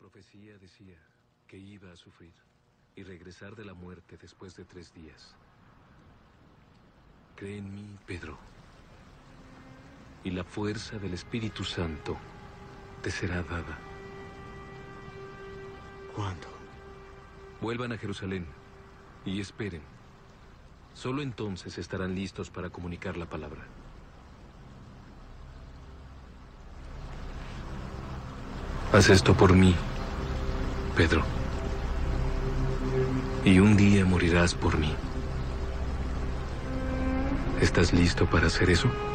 profecía decía que iba a sufrir y regresar de la muerte después de 3 días. Cree en mí, Pedro, y la fuerza del Espíritu Santo te será dada. ¿Cuándo? Vuelvan a Jerusalén y esperen. Solo entonces estarán listos para comunicar la palabra. Haz esto por mí, Pedro. Y un día morirás por mí. ¿Estás listo para hacer eso?